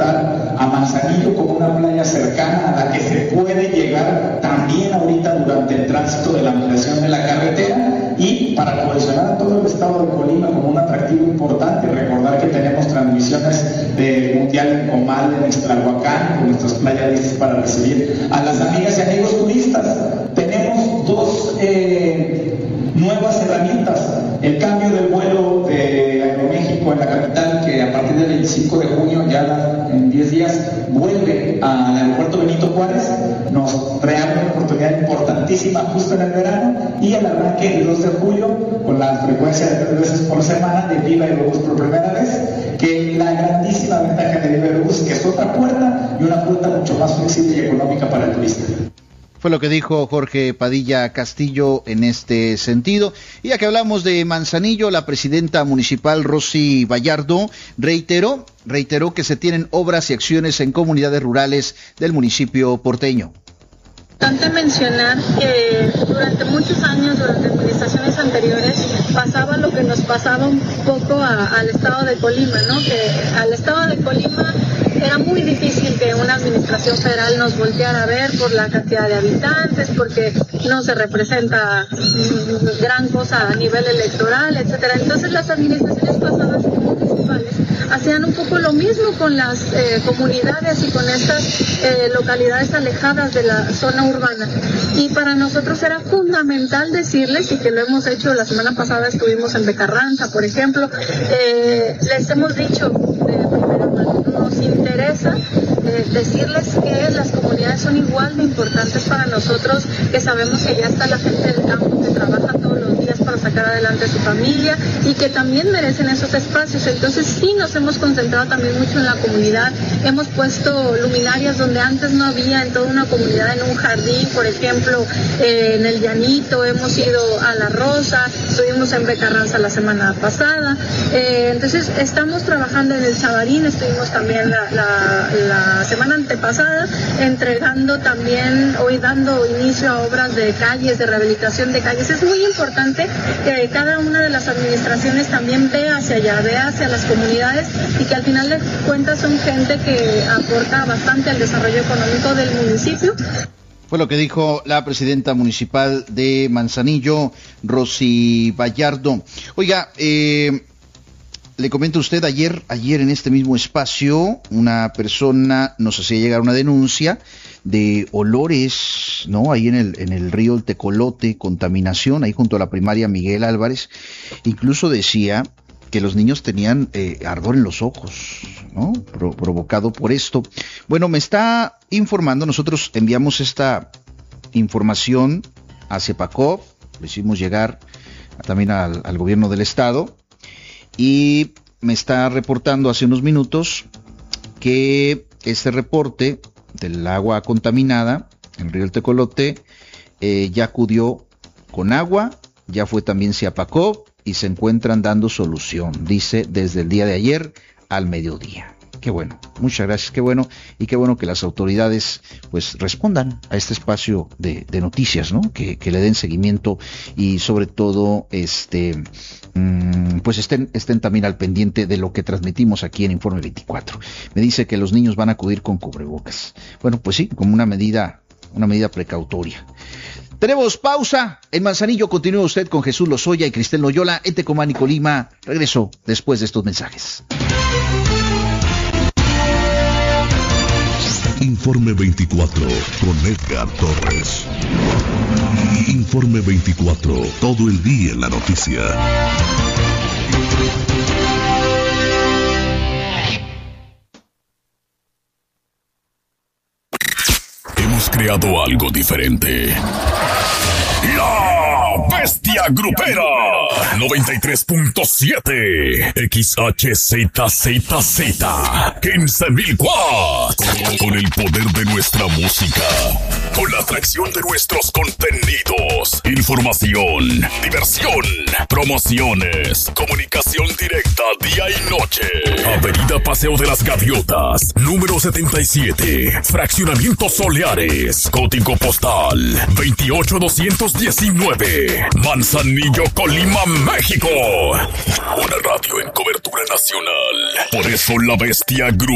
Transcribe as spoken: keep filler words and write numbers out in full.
apostar a Manzanillo como una playa cercana a la que se puede llegar también ahorita durante el tránsito de la ampliación de la carretera, y para cohesionar a todo el estado de Colima como un atractivo importante. Recordar que tenemos transmisiones de Mundial en Comal, en Ixtlahuacán, con nuestras playas listas para recibir a las amigas y amigos turistas. Tenemos dos eh, nuevas herramientas: el cambio del vuelo de Aeroméxico en la capital, que a partir del veinticinco de junio, ya en diez días, vuelve al aeropuerto Benito Juárez, nos trae una oportunidad importantísima justo en el verano, y el arranque el dos de julio con la frecuencia de tres veces por semana de Viva Aerobús por primera vez, que la grandísima ventaja de Viva Aerobús, que es otra puerta, y una puerta mucho más flexible y económica para el turista. Fue lo que dijo Jorge Padilla Castillo en este sentido. Y ya que hablamos de Manzanillo, la presidenta municipal Rosy Vallardo reiteró, reiteró que se tienen obras y acciones en comunidades rurales del municipio porteño. Importante mencionar que durante muchos años, durante administraciones anteriores, pasaba lo que nos pasaba un poco a, al estado de Colima, ¿no? Que al estado de Colima era muy difícil que una administración federal nos volteara a ver por la cantidad de habitantes, porque no se representa gran cosa a nivel electoral, etcétera. Entonces las administraciones pasadas municipales hacían un poco lo mismo con las eh, comunidades y con estas eh, localidades alejadas de la zona urbana. Y para nosotros era fundamental decirles, y que lo hemos hecho la semana pasada, estuvimos en Becarranza, por ejemplo, eh, les hemos dicho de primera mano, nos interesa eh, decirles que las comunidades son igual de importantes para nosotros, que sabemos que ya está la gente del campo que trabaja todos los días para sacar adelante a su familia y que también merecen esos espacios. Entonces sí nos hemos concentrado también mucho en la comunidad, hemos puesto luminarias donde antes no había en toda una comunidad, en un jardín, por ejemplo, eh, en el Llanito, hemos ido a La Rosa, estuvimos en Becarranza la semana pasada, eh, entonces estamos trabajando en el Chavarín, estuvimos también la, la, la semana antepasada entregando también, hoy dando inicio a obras de calles, de rehabilitación de calles. Es muy importante que cada una de las administraciones también vea hacia allá, vea hacia las comunidades, y que al final de cuentas son gente que aporta bastante al desarrollo económico del municipio. Fue lo que dijo la presidenta municipal de Manzanillo, Rosy Vallardo. Oiga, eh, le comento a usted, ayer, ayer en este mismo espacio, una persona nos hacía llegar una denuncia de olores, ¿no? Ahí en el, en el río El Tecolote, contaminación, ahí junto a la primaria Miguel Álvarez. Incluso decía que los niños tenían eh, ardor en los ojos, ¿no? Pro, provocado por esto. Bueno, me está informando, nosotros enviamos esta información a CEPACOP, lo hicimos llegar también al, al gobierno del estado, y me está reportando hace unos minutos que este reporte del agua contaminada en Río El Tecolote eh, ya acudió con agua, ya fue también CEPACOP y se encuentran dando solución, dice, desde el día de ayer al mediodía. Qué bueno, muchas gracias, qué bueno, y qué bueno que las autoridades pues respondan a este espacio de, de noticias, ¿no? Que, que le den seguimiento y sobre todo este mmm, pues estén, estén también al pendiente de lo que transmitimos aquí en Informe veinticuatro. Me dice que los niños van a acudir con cubrebocas. Bueno, pues sí, como una medida, una medida precautoria. Tenemos pausa. En Manzanillo continúa usted con Jesús Lozoya y Cristel Loyola en Tecomán y Colima. Regreso después de estos mensajes. Informe veinticuatro con Edgar Torres. Informe veinticuatro, todo el día en la noticia. Hemos creado algo diferente. La Bestia Grupera noventa y tres punto siete X H Z Z Z quince mil watts con, con el poder de nuestra música, con la atracción de nuestros contenidos, información, diversión, promociones, comunicación directa día y noche. Avenida Paseo de las Gaviotas, número setenta y siete, Fraccionamiento Soleares, código postal veintiocho doscientos diecinueve, Manzanillo, Colima, México. Una radio en cobertura nacional. Por eso la Bestia Group